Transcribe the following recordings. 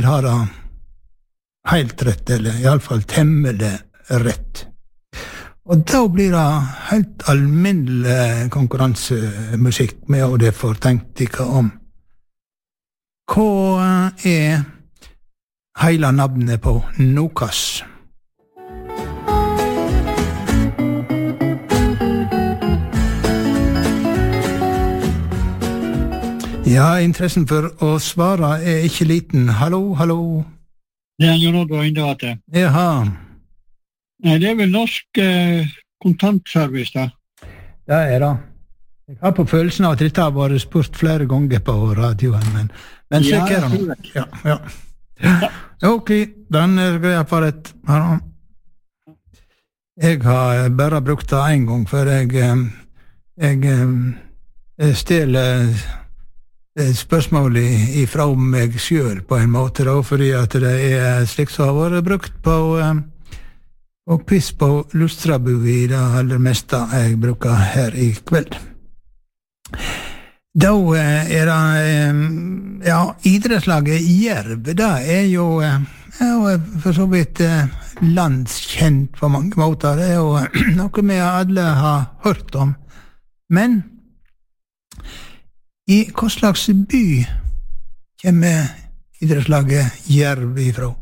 har det helt rett, eller i alle fall temmelig rett. Og da blir det helt alminnelig konkurransemusikk med, og det får tenkt dere om. Hva hele navnet på Nokas? Ja, interessen for å svare ikke liten. Hallo, hallo. Det jo noe å inne til. Jaha. Nei, det vel norsk kontantservice, da. Det det. Jeg har på følelsen av at dette har vært spurt flere ganger på radioen, men slik det nå. Ja. Ok, den greia for et. Jeg har bare brukt det en gang, for jeg stiller spørsmålet ifra meg selv på en måte, da, fordi at det slik som har vært brukt på quiz på Lustrabu i det aller meste jeg bruker her i kveld. Da det, idrettslaget Jerv, det jo for så vidt landskjent på mange måter. Det jo noe vi alle har hørt om. Men i hva slags by kommer idrettslaget Jerv ifra?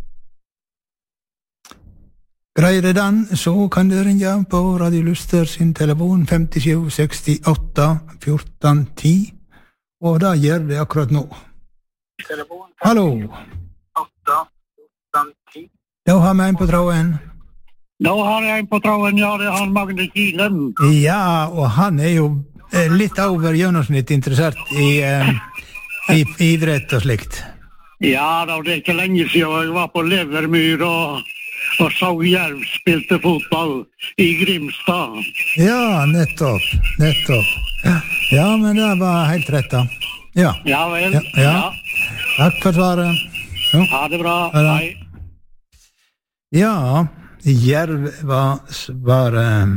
Greier det den, så kan du ringe på Radio Luster sin telefon 57 68 14 10, og det gjør det akkurat nå. Hallo. 8 14 10. Da har vi en på tråden. Da har jeg en på tråden, ja, det han Magne Kilen. Ja, og han jo litt over gjennomsnitt interessert i idrett og slikt. Ja, da, det ikke lenge siden jeg var på Levermyr og så Jerv spilte fotball i Grimstad. Ja, nettopp. Ja, men det var helt rett da. Ja. Ja vel. Ja. Takk for svaret. Ja. Ha det bra. Hei. Ja, Jerv var svaret.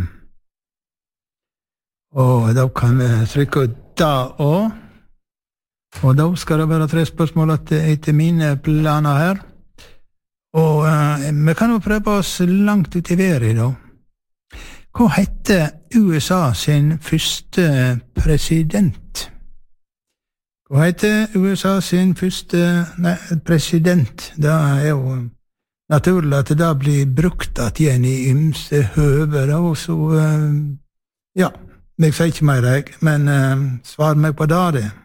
Og da kan vi trykke ut da også. Og da skal det være 3 spørsmål etter mine planer her. Og vi kan jo prøve oss langt ut i været da. Hva heter USA sin første president? Hva heter USA sin første president? Det jo naturlig at det blir brukt at igjen i ymse høver, og så, ja, jeg sier ikke mer, men svar meg på det.